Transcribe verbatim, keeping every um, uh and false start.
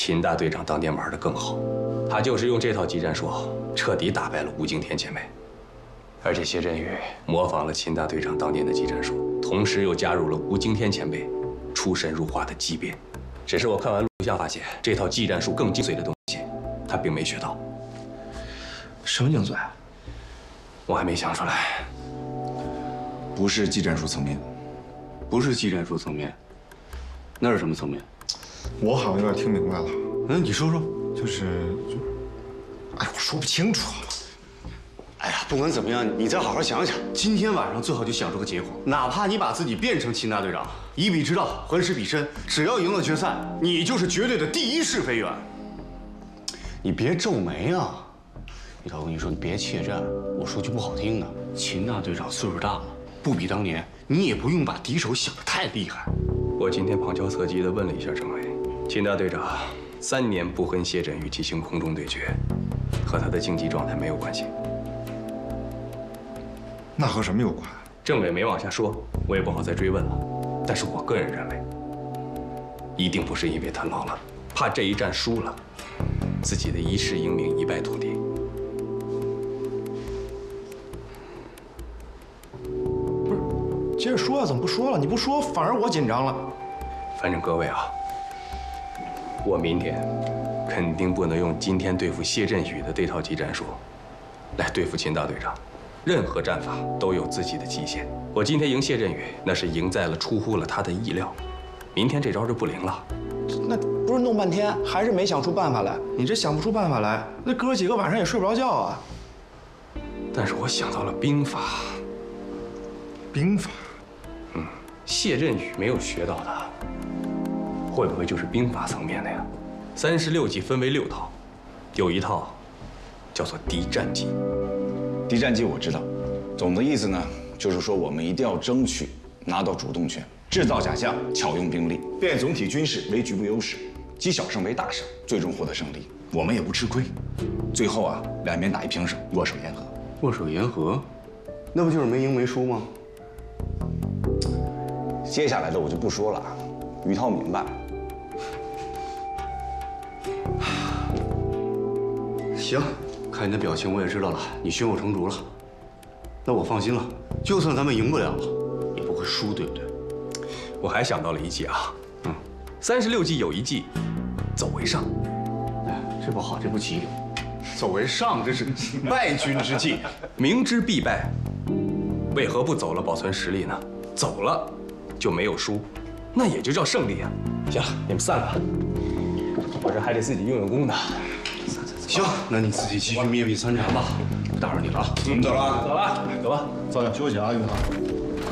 秦大队长当年玩的更好，他就是用这套技战术彻底打败了吴京天前辈。而且谢振宇模仿了秦大队长当年的技战术，同时又加入了吴京天前辈出神入化的机变。只是我看完录像发现，这套技战术更精髓的东西，他并没学到。 什么精髓？ 我还没想出来。 不是技战术层面， 不是技战术层面，那是什么层面？ 我好像有点听明白了。 嗯，你说说。 就是就，哎，我说不清楚。 哎呀，不管怎么样，你再好好想想。今天晚上最好就想出个结果，哪怕你把自己变成秦大队长，以彼之道还施彼身，只要赢了决赛，你就是绝对的第一试飞员。你别皱眉啊！玉涛，我跟你说，你别怯战。我说句不好听的，秦大队长岁数大了，不比当年，你也不用把敌手想得太厉害。 我今天旁敲侧击地问了一下政委，秦大队长三年不和谢振宇进行空中对决，和他的竞技状态没有关系。 那和什么有关？ 政委没往下说，我也不好再追问了。但是我个人认为，一定不是因为他老了，怕这一战输了，自己的一世英名一败涂地。 不是，接着说呀，怎么不说了？你不说，反而我紧张了。 反正各位啊，我明天肯定不能用今天对付谢振宇的这套技战术来对付秦大队长。任何战法都有自己的极限。我今天赢谢振宇，那是赢在了出乎了他的意料。明天这招就不灵了。 那不是弄半天，还是没想出办法来？你这想不出办法来，那哥几个晚上也睡不着觉啊。 但是我想到了兵法。 兵法？ 嗯，谢振宇没有学到的，会不会就是兵法层面的呀？三十六计分为六套，有一套叫做敌战计。 敌战计我知道，总的意思呢，就是说我们一定要争取拿到主动权，制造假象，巧用兵力，变总体军事为局部优势，积小胜为大胜，最终获得胜利。我们也不吃亏。最后啊，两边打一平手，握手言和。 握手言和，那不就是没赢没输吗？ 接下来的我就不说了，于涛明白。 行。看你的表情，我也知道了，你胸有成竹了。那我放心了，就算咱们赢不了，也不会输，对不对？ 我还想到了一计啊，嗯，三十六计有一计，走为上。 哎，这不好，这不齐。走为上，这是败军之计。 明知必败，为何不走了保存实力呢？走了就没有输，那也就叫胜利啊。行了，你们散了，我这还得自己用用功呢。 行，那你自己继续灭壁参禅吧，不打扰你了啊。 我们走了， 走了，走吧， 早点休息啊，于涛。